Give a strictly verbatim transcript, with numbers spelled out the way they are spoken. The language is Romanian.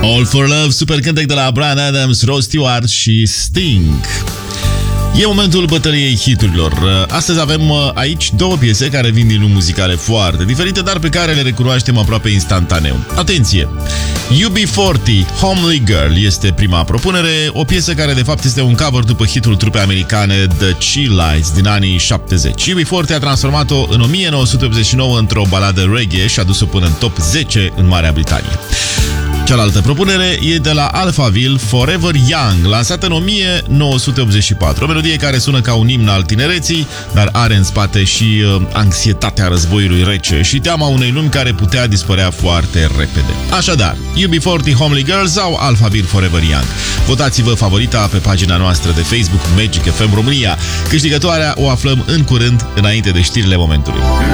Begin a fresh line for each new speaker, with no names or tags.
All for Love, super cântec de la Bryan Adams, Rod Stewart și Sting. E momentul bătăliei hiturilor. Astăzi avem aici două piese care vin din lumi muzicale foarte diferite, dar pe care le recunoaștem aproape instantaneu. Atenție! U B patruzeci, Homely Girl, este prima propunere, o piesă care de fapt este un cover după hitul trupei americane The Chi-Lites din anii șaptezeci. U B patruzeci a transformat-o în o mie nouă sute optzeci și nouă într-o baladă reggae și a dus-o până în top zece în Marea Britanie. Cealaltă propunere e de la Alphaville, Forever Young, lansată în o mie nouă sute optzeci și patru. O melodie care sună ca un imn al tinereții, dar are în spate și uh, anxietatea războiului rece și teama unei lumi care putea dispărea foarte repede. Așadar, U B patruzeci, Homely Girl sau Alphaville, Forever Young. Votați-vă favorita pe pagina noastră de Facebook Magic F M România. Câștigătoarea o aflăm în curând, înainte de știrile momentului.